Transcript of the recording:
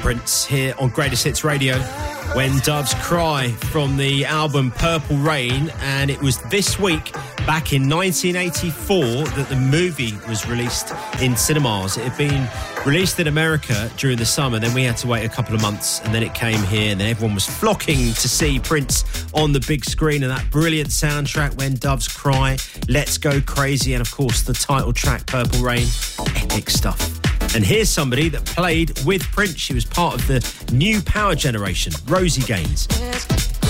Prince here on Greatest Hits Radio. When Doves Cry from the album Purple Rain, and it was this week back in 1984 that the movie was released in cinemas. It had been released in America during the summer, then we had to wait a couple of months, and then it came here, and then everyone was flocking to see Prince on the big screen, and that brilliant soundtrack, When Doves Cry, Let's Go Crazy, and of course the title track Purple Rain. Epic stuff. And here's somebody that played with Prince. She was part of the new power generation, Rosie Gaines.